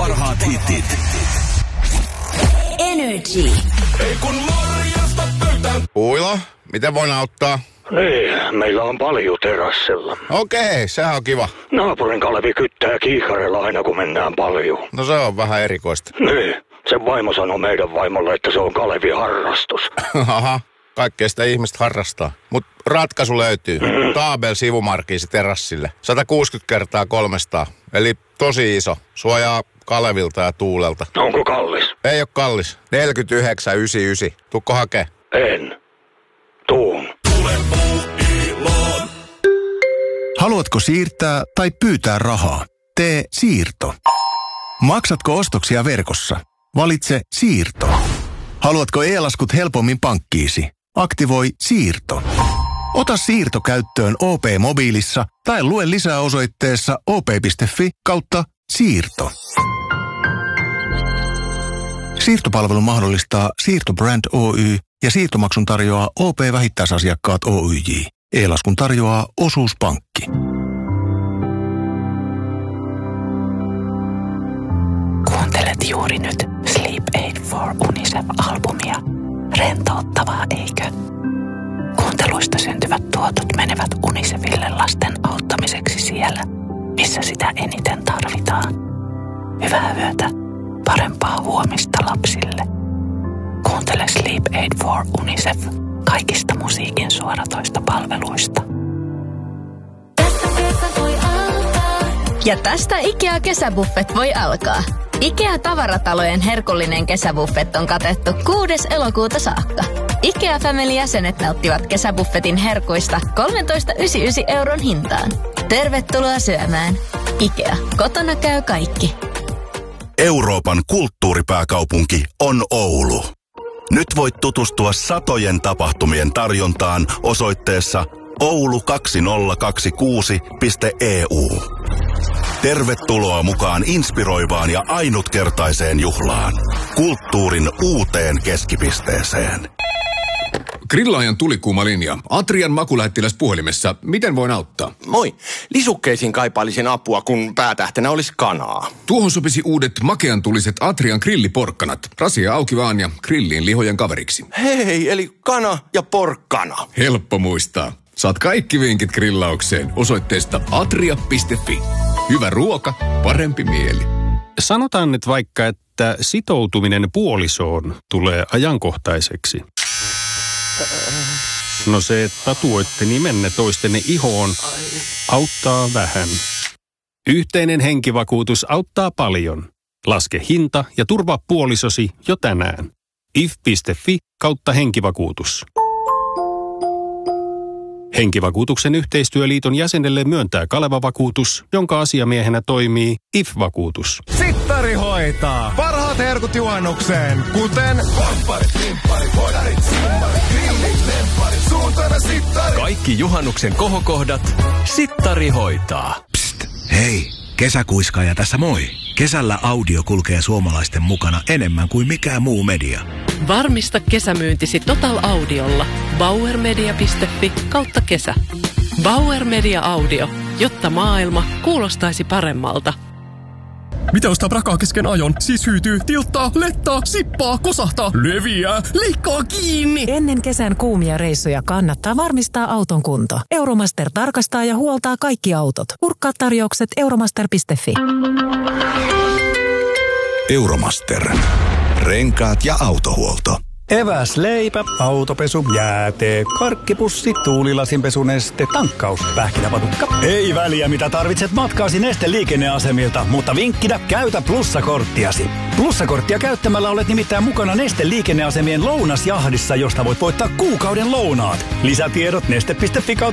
parhaat hitit. Energy. Ei kun morjesta pöytään. Uilo, miten voin auttaa? Niin, meillä on paljon terassilla. Okei, sehän on kiva. Naapurin Kalevi kyttää kiikarella aina kun mennään paljon. No se on vähän erikoista. Niin, sen vaimo sanoi meidän vaimolle, että se on Kalevin harrastus. Aha, kaikkea sitä ihmistä harrastaa. Mut ratkaisu löytyy. Taabel sivumarkiisi terassille. 160 kertaa 300. Eli tosi iso. Suojaa Kalevilta ja tuulelta. Onko kallis? Ei oo kallis. 49,99. Tuukko hakee? En. Tuun. Haluatko siirtää tai pyytää rahaa? Tee siirto. Maksatko ostoksia verkossa? Valitse siirto. Haluatko e-laskut helpommin pankkiisi? Aktivoi siirto. Ota siirto käyttöön OP-mobiilissa tai lue lisää osoitteessa op.fi/siirto. Siirtopalvelun mahdollistaa Siirtobrand Oy ja siirtomaksun tarjoaa OP-vähittäisasiakkaat Oyj. E-laskun tarjoaa Osuuspankki. Kuuntelet juuri nyt Sleep Aid for UNICEF-albumia. Rentouttavaa, eikö? Kuunteluista syntyvät tuotot menevät UNICEFille lasten auttamiseksi siellä, missä sitä eniten tarvitaan. Hyvää yötä, parempaa huomista lapsille. Kuuntele Sleep Aid for UNICEF kaikista musiikin suoratoistopalveluista. Ja tästä IKEA-kesäbuffet voi alkaa. IKEA-tavaratalojen herkullinen kesäbuffet on katettu 6. elokuuta saakka. IKEA Family-jäsenet nauttivat kesäbuffetin herkuista 13,99 € hintaan. Tervetuloa syömään. IKEA. Kotona käy kaikki. Euroopan kulttuuripääkaupunki on Oulu. Nyt voit tutustua satojen tapahtumien tarjontaan osoitteessa oulu2026.eu. Tervetuloa mukaan inspiroivaan ja ainutkertaiseen juhlaan. Kulttuurin uuteen keskipisteeseen. Grillaajan tulikuuma linja. Atrian makulähettiläs puhelimessa. Miten voin auttaa? Moi. Lisukkeisiin kaipailisin apua, kun päätähtenä olisi kanaa. Tuohon sopisi uudet makeantuliset Atrian grilliporkkanat. Rasia auki vaan ja grilliin lihojen kaveriksi. Hei, eli kana ja porkkana. Helppo muistaa. Saat kaikki vinkit grillaukseen osoitteesta atria.fi. Hyvä ruoka, parempi mieli. Sanotaan nyt vaikka, että sitoutuminen puolisoon tulee ajankohtaiseksi. No se, että tatuoitte nimenne toistenne ihoon, auttaa vähän. Yhteinen henkivakuutus auttaa paljon. Laske hinta ja turvaa puolisosi jo tänään. if.fi/henkivakuutus. Henkivakuutuksen yhteistyöliiton jäsenelle myöntää Kaleva-vakuutus, jonka asiamiehenä toimii IF-vakuutus. Sittari hoitaa. Parhaat herkut juhannukseen, kuten vampparit, kimpparit, bodarit, simmarit, grillit, lempparit, suuntana sittari. Kaikki juhannuksen kohokohdat Sittari hoitaa. Psst, hei, kesäkuiskaaja tässä moi. Kesällä audio kulkee suomalaisten mukana enemmän kuin mikään muu media. Varmista kesämyyntisi Total Audiolla. bauermedia.fi/kesä. Bauer Media Audio, jotta maailma kuulostaisi paremmalta. Mitä ostaa prakaa kesken ajon? Siis hyytyy, tilttaa, lettaa, sippaa, kosahtaa, leviää, leikkaa kiinni. Ennen kesän kuumia reissuja kannattaa varmistaa auton kunto. Euromaster tarkastaa ja huoltaa kaikki autot. Kurkkaa tarjoukset euromaster.fi. Euromaster. Renkaat ja autohuolto. Eväs, leipä, autopesu, jäätee, karkkipussi, tuulilasinpesuneste, tankkaus, pähkinäpatukka. Ei väliä mitä tarvitset matkaasi Neste liikenneasemilta, mutta vinkkinä käytä plussakorttiasi. Plussakorttia käyttämällä olet nimittäin mukana Neste liikenneasemien lounasjahdissa, josta voit voittaa kuukauden lounaat. Lisätiedot neste.fi/.